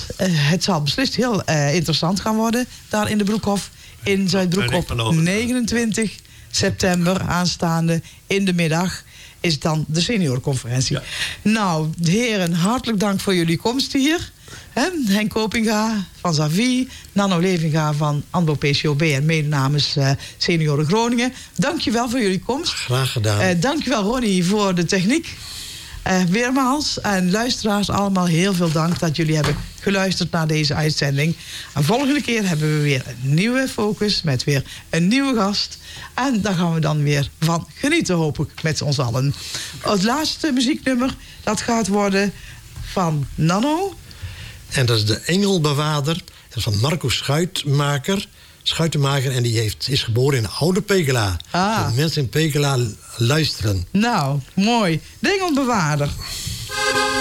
het zal beslist heel interessant gaan worden. Daar in de Broekhof in Zuidbroek op 29 september aanstaande in de middag is dan de seniorenconferentie. Ja. Nou, heren, hartelijk dank voor jullie komst hier. Henk Kopinga van Zavi, Nanno Levinga van ANBO PCOB en mede namens Senioren Groningen. Dankjewel voor jullie komst. Graag gedaan. Dankjewel Ronnie voor de techniek. Weermaals en luisteraars allemaal heel veel dank dat jullie hebben geluisterd naar deze uitzending. En volgende keer hebben we weer een nieuwe focus met weer een nieuwe gast. En daar gaan we dan weer van genieten, hoop ik, met ons allen. Het laatste muzieknummer, dat gaat worden van Nanno. En dat is de Engelbewaarder. Dat is van Marco Schuitenmaker. En die is geboren in Oude Pekela. De mensen in Pekela luisteren. Nou, mooi. De Engelbewaarder.